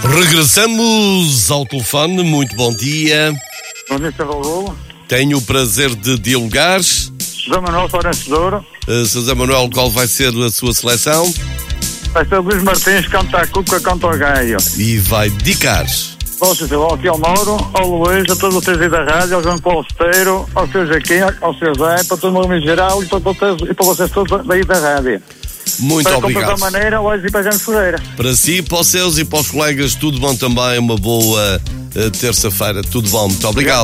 Regressamos ao telefone, muito bom dia. Bom dia, Sr. Raul. Tenho o prazer de dialogar. José Manuel Florencio Douro. José Manuel, qual vai ser a sua seleção? Vai ser o Luís Martins, canta a Cuca, canta o Gaio. E vai dedicar. Posso dizer aqui ao Mauro, ao Luís, a todos vocês aí da rádio, ao João Paulo Esteiro, ao Sr. Joaquim, ao Sr. Zé, para todo mundo em geral e para vocês todos daí da rádio. Muito para obrigado. Para a maneira, hoje e para a gente Ferreira. Para si, para os seus e para os colegas, tudo bom também. Uma boa terça-feira. Tudo bom, muito obrigado.